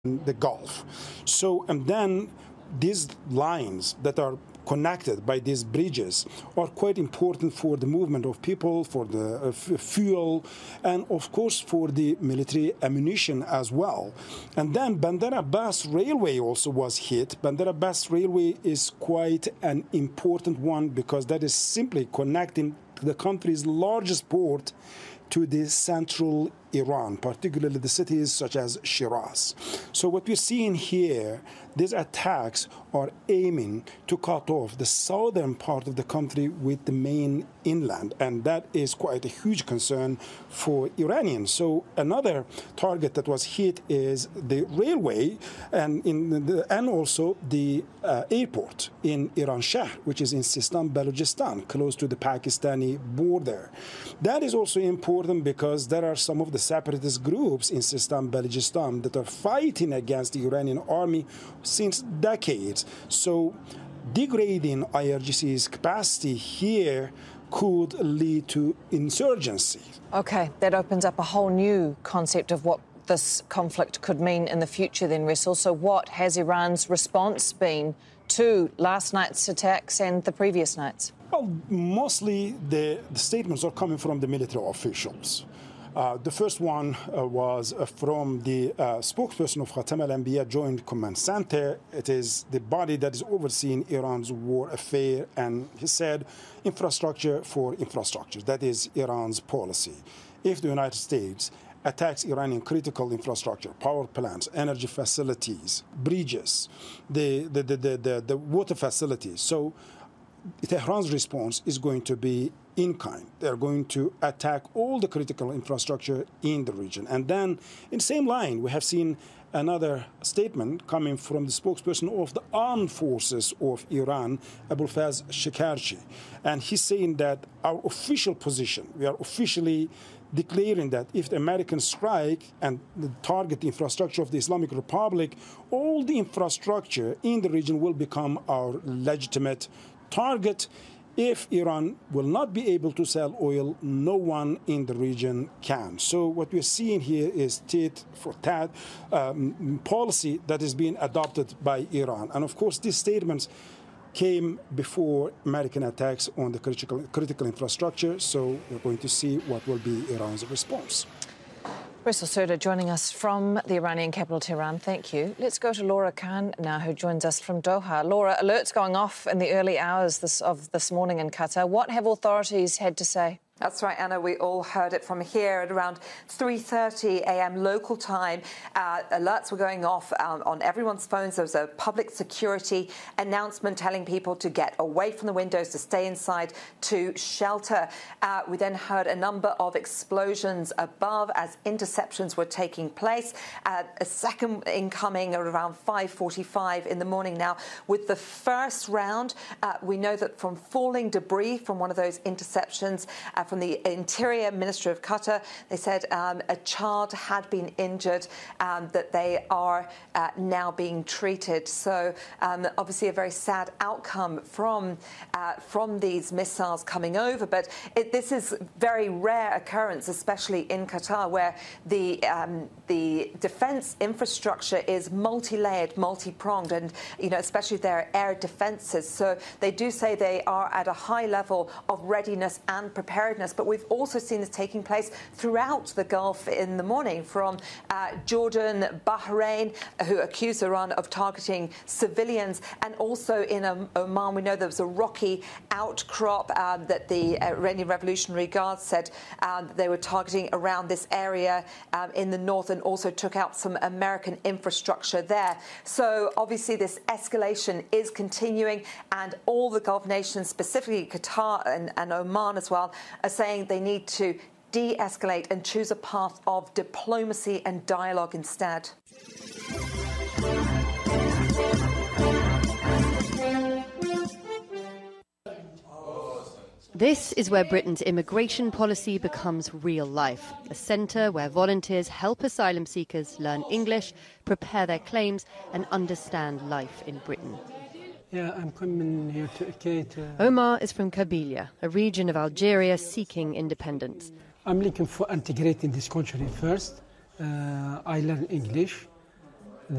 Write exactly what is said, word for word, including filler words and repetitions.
the Gulf. So, and then these lines that are connected by these bridges are quite important for the movement of people, for the uh, f- fuel, and of course for the military ammunition as well. And then Bandar Abbas Railway also was hit. Bandar Abbas Railway is quite an important one because that is simply connecting the country's largest port to the central Iran, particularly the cities such as Shiraz. So what we're seeing here, these attacks are aiming to cut off the southern part of the country with the main inland, and that is quite a huge concern for Iranians. So another target that was hit is the railway and in the, and also the uh, airport in Iran Shahr, which is in Sistan, Balochistan, close to the Pakistani border. That is also important because there are some of the separatist groups in Sistan, Balochistan that are fighting against the Iranian army since decades. So degrading I R G C's capacity here could lead to insurgency. OK, that opens up a whole new concept of what this conflict could mean in the future then, Ressel. So what has Iran's response been to last night's attacks and the previous nights? Well, mostly the, the statements are coming from the military officials. Uh, the first one uh, was uh, from the uh, spokesperson of Khatam al-Anbiya Joint Command Center. It is the body that is overseeing Iran's war affair, and he said infrastructure for infrastructure. That is Iran's policy. If the United States attacks Iranian critical infrastructure, power plants, energy facilities, bridges, the, the, the, the, the, the water facilities, so Tehran's response is going to be in kind. They're going to attack all the critical infrastructure in the region. And then, in the same line, we have seen another statement coming from the spokesperson of the armed forces of Iran, Abolfaz Shekarchi. And he's saying that our official position, we are officially declaring that if the Americans strike and target the infrastructure of the Islamic Republic, all the infrastructure in the region will become our legitimate target. If Iran will not be able to sell oil, no one in the region can. So what we're seeing here is tit for tat um, policy that is being adopted by Iran. And of course, these statements came before American attacks on the critical, critical infrastructure. So we're going to see what will be Iran's response. Ressel Sirda joining us from the Iranian capital, Tehran. Thank you. Let's go to Laura Khan now, who joins us from Doha. Laura, alerts going off in the early hours this, of this morning in Qatar. What have authorities had to say? That's right, Anna. We all heard it from here at around three thirty a.m. local time. Uh, alerts were going off um, on everyone's phones. There was a public security announcement telling people to get away from the windows, to stay inside, to shelter. Uh, we then heard a number of explosions above as interceptions were taking place. Uh, a second incoming at around five forty-five in the morning now. With the first round, uh, we know that from falling debris from one of those interceptions, uh, from the Interior Ministry of Qatar, they said um, a child had been injured, um, that they are uh, now being treated. So um, obviously a very sad outcome from uh, from these missiles coming over. But it, this is very rare occurrence, especially in Qatar, where the um, the defence infrastructure is multi-layered, multi-pronged, and you know, especially their air defences. So they do say they are at a high level of readiness and preparedness. But we've also seen this taking place throughout the Gulf in the morning, from uh, Jordan, Bahrain, who accuse Iran of targeting civilians, and also in um, Oman. We know there was a rocky outcrop um, that the Iranian Revolutionary Guard said um, they were targeting around this area um, in the north, and also took out some American infrastructure there. So obviously this escalation is continuing, and all the Gulf nations, specifically Qatar and, and Oman as well, are saying they need to de-escalate and choose a path of diplomacy and dialogue instead. This is where Britain's immigration policy becomes real life, a centre where volunteers help asylum seekers learn English, prepare their claims and understand life in Britain. Yeah, I'm coming here to Kate. Uh, Omar is from Kabylia, a region of Algeria seeking independence. I'm looking for integrating this country first. Uh, I learn English.